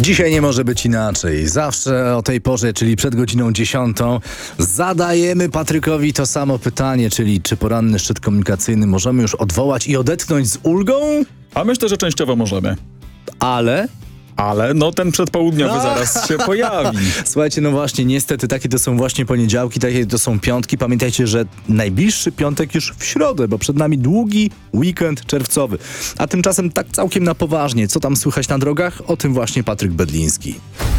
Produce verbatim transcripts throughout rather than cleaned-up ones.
Dzisiaj nie może być inaczej. Zawsze o tej porze, czyli przed godziną dziesiątą, zadajemy Patrykowi to samo pytanie, czyli czy poranny szczyt komunikacyjny możemy już odwołać i odetchnąć z ulgą? A myślę, że częściowo możemy. Ale... Ale no ten przedpołudniowy No. zaraz się pojawi. Słuchajcie, no właśnie, niestety takie to są właśnie poniedziałki, takie to są piątki. Pamiętajcie, że najbliższy piątek już w środę, bo przed nami długi weekend czerwcowy. A tymczasem tak całkiem na poważnie, co tam słychać na drogach? O tym właśnie Patryk Bedliński.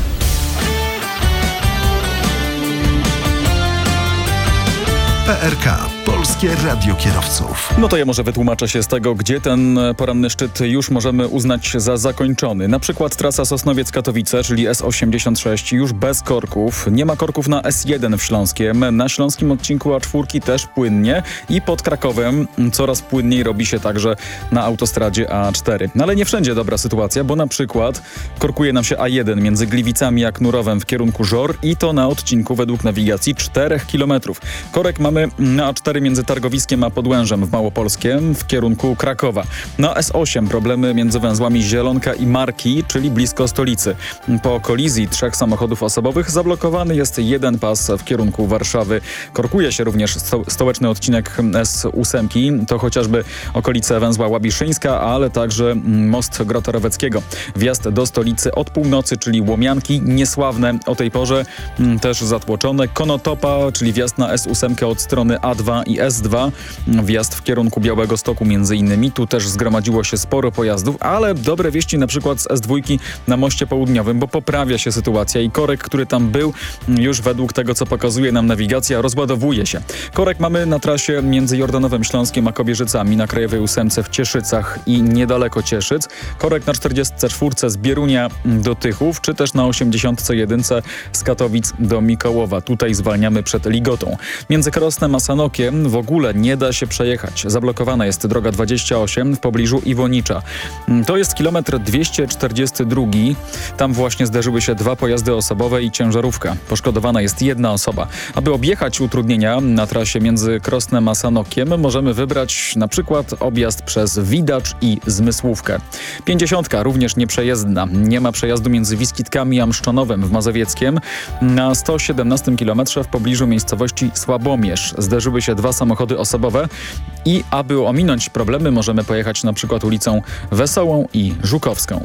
P R K. Polskie Radio Kierowców. No to ja może wytłumaczę się z tego, gdzie ten poranny szczyt już możemy uznać za zakończony. Na przykład trasa Sosnowiec-Katowice, czyli S osiemdziesiąt sześć, już bez korków. Nie ma korków na S jeden w Śląskiem. Na śląskim odcinku A cztery też płynnie i pod Krakowem coraz płynniej robi się także na autostradzie A cztery. No ale nie wszędzie dobra sytuacja, bo na przykład korkuje nam się A jeden między Gliwicami a Knurowem w kierunku Żor i to na odcinku według nawigacji czterech kilometrów. Korek mamy na A cztery między Targowiskiem a Podłężem w Małopolskiem w kierunku Krakowa. Na S osiem problemy między węzłami Zielonka i Marki, czyli blisko stolicy. Po kolizji trzech samochodów osobowych zablokowany jest jeden pas w kierunku Warszawy. Korkuje się również sto- stołeczny odcinek S osiem, to chociażby okolice węzła Łabiszyńska, ale także most Grota-Roweckiego. Wjazd do stolicy od północy, czyli Łomianki, Niesławne o tej porze też zatłoczone. Konotopa, czyli wjazd na S osiem od strony A dwa i S dwa, wjazd w kierunku Białegostoku między innymi. Tu też zgromadziło się sporo pojazdów, ale dobre wieści na przykład z S dwa na moście południowym, bo poprawia się sytuacja i korek, który tam był, już według tego, co pokazuje nam nawigacja, rozładowuje się. Korek mamy na trasie między Jordanowem Śląskiem a Kobierzycami na Krajowej ósemce w Cieszycach i niedaleko Cieszyc. Korek na czterdziestce czwórce z Bierunia do Tychów, czy też na osiemdziesiątce jedynce z Katowic do Mikołowa. Tutaj zwalniamy przed Ligotą. Między Krosnem a Sanokiem w ogóle nie da się przejechać. Zablokowana jest droga dwadzieścia osiem w pobliżu Iwonicza. To jest kilometr dwieście czterdziesty drugi. Tam właśnie zderzyły się dwa pojazdy osobowe i ciężarówka. Poszkodowana jest jedna osoba. Aby objechać utrudnienia na trasie między Krosnem a Sanokiem, możemy wybrać na przykład objazd przez Widacz i Zmysłówkę. pięćdziesiątka również nieprzejezdna. Nie ma przejazdu między Wiskitkami a Mszczonowem w Mazowieckiem. Na sto siedemnastym kilometrze w pobliżu miejscowości Słabomierz zderzyły się dwa samochody osobowe i aby ominąć problemy, możemy pojechać na przykład ulicą Wesołą i Żukowską.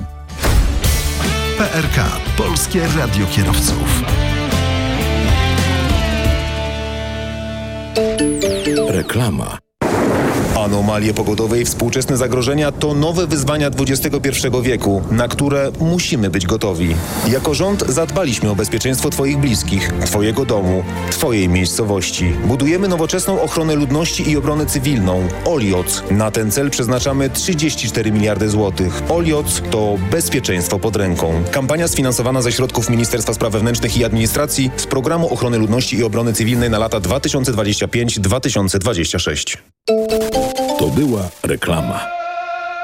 P R K. Polskie Radio Kierowców. Reklama. Anomalie pogodowe i współczesne zagrożenia to nowe wyzwania dwudziestego pierwszego wieku, na które musimy być gotowi. Jako rząd zadbaliśmy o bezpieczeństwo Twoich bliskich, Twojego domu, Twojej miejscowości. Budujemy nowoczesną ochronę ludności i obronę cywilną. Olioc. Na ten cel przeznaczamy trzydzieści cztery miliardy złotych. Olioc to bezpieczeństwo pod ręką. Kampania sfinansowana ze środków Ministerstwa Spraw Wewnętrznych i Administracji z Programu Ochrony Ludności i Obrony Cywilnej na lata dwa tysiące dwudziesty piąty do dwa tysiące dwudziestego szóstego. To była reklama.